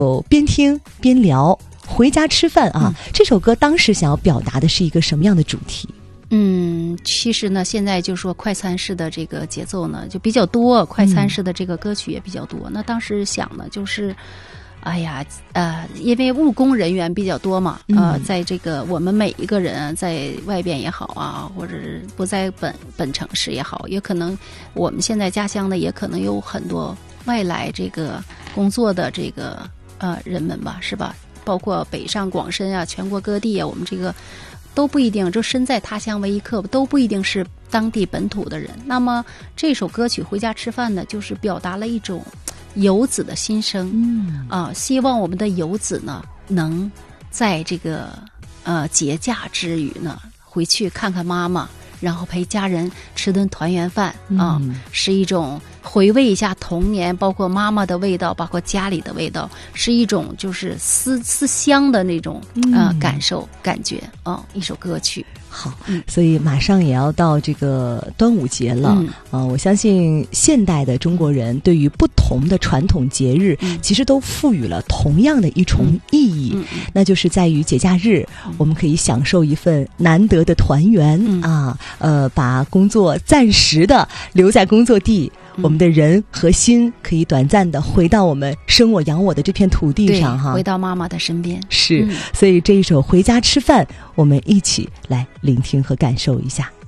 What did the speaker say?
边听边聊，回家吃饭啊。这首歌当时想要表达的是一个什么样的主题？ 其实呢，现在就说快餐式的这个节奏呢就比较多，快餐式的这个歌曲也比较多。那当时想呢，就是因为务工人员比较多嘛，在这个我们每一个人在外边也好啊，或者是不在本城市也好，也可能我们现在家乡呢，也可能有很多外来这个工作的这个人们吧，是吧？包括北上广深啊，全国各地啊，我们这个都不一定，就身在他乡为异客，都不一定是当地本土的人。那么这首歌曲《回家吃饭》呢，就是表达了一种游子的心声，希望我们的游子呢，能在这个节假之余呢，回去看看妈妈，然后陪家人吃顿团圆饭是一种回味一下童年，包括妈妈的味道，包括家里的味道，是一种就是思乡的那种感受感觉一首歌曲。 好，所以马上也要到这个端午节了，我相信现代的中国人对于不同的传统节日，其实都赋予了同样的一重意义，那就是在于节假日，我们可以享受一份难得的团圆把工作暂时的留在工作地。我们的人和心可以短暂的回到我们生我养我的这片土地上哈， 回到妈妈的身边。 是，所以这一首《回家吃饭》，我们一起来聆听和感受一下。